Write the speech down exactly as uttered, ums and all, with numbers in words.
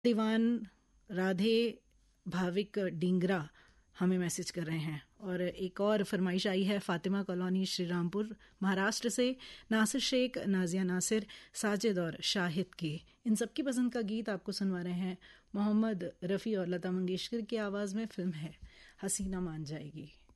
दीवान राधे भाविक डिंगरा हमें मैसेज कर रहे हैं। और एक और फरमाइश आई है फातिमा कॉलोनी श्री रामपुर महाराष्ट्र से नासिर शेख, नाजिया नासिर, साजिद और शाहिद की। इन सबकी पसंद का गीत आपको सुनवा रहे हैं मोहम्मद रफ़ी और लता मंगेशकर की आवाज़ में। फिल्म है हसीना मान जाएगी।